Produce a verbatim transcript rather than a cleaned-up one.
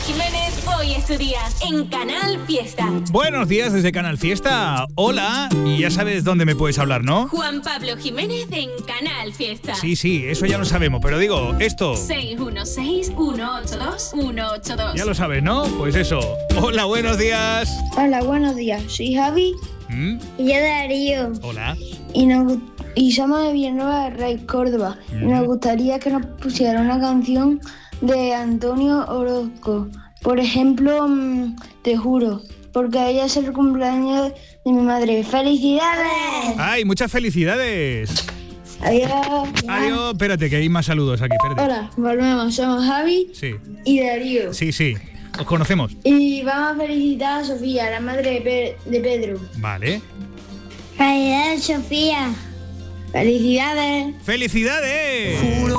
Jiménez, hoy es tu día en Canal Fiesta. Buenos días desde Canal Fiesta. Hola, y ya sabes dónde me puedes hablar, ¿no? Juan Pablo Jiménez en Canal Fiesta. Sí, sí, eso ya lo sabemos, pero digo, esto... seis uno seis, uno ocho dos, uno ocho dos. Ya lo sabes, ¿no? Pues eso. Hola, buenos días. Hola, buenos días. Soy Javi. ¿Mm? Y yo Darío. Hola. Y, nos, y somos de Villanueva del Rey, Córdoba. ¿Mm? Y nos gustaría que nos pusiera una canción de Antonio Orozco. Por ejemplo, mmm, Te juro. Porque a ella es el cumpleaños de mi madre. ¡Felicidades! ¡Ay, muchas felicidades! Adiós. Adiós. Espérate, que hay más saludos aquí. Espérate. Hola, volvemos. Somos Javi Sí. y Darío. Sí, sí. Os conocemos. Y vamos a felicitar a Sofía, la madre de, Pe- de Pedro. Vale. ¡Felicidades, Sofía! ¡Felicidades! ¡Felicidades!